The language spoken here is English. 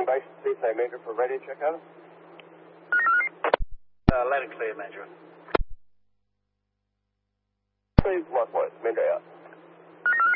base, CSA Major for radio check out. Let it clear, Major. Please, likewise, Major out.